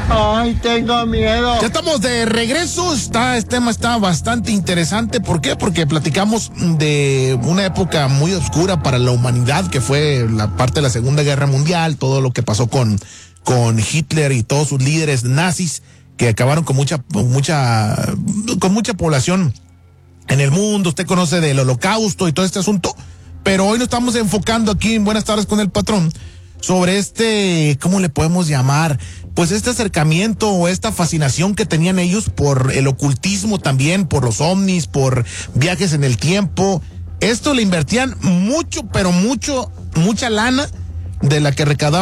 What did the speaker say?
Ay, tengo miedo. Ya estamos de regreso. Este tema está bastante interesante. ¿Por qué? Porque platicamos de una época muy oscura para la humanidad, que fue la parte de la Segunda Guerra Mundial, todo lo que pasó con Hitler y todos sus líderes nazis que acabaron con mucha población en el mundo. Usted conoce del Holocausto y todo este asunto, pero hoy nos estamos enfocando aquí en Buenas Tardes con el Patrón sobre ¿cómo le podemos llamar? Pues este acercamiento o esta fascinación que tenían ellos por el ocultismo también, por los ovnis, por viajes en el tiempo. Esto le invertían mucho, pero mucha lana de la que recaudaban